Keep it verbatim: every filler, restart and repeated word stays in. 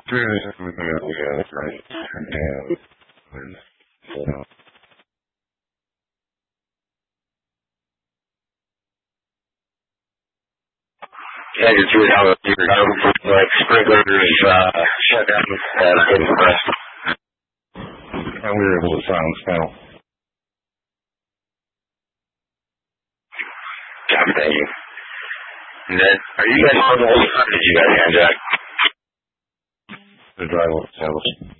Yeah, yeah, that's right. Yeah. So, yeah, just see how your like sprinklers uh, shut down at a good rest. And we were able to silence panel. Yeah, thank you. And then, are you guys on the whole time? Did you guys hand Jack? The drywall established.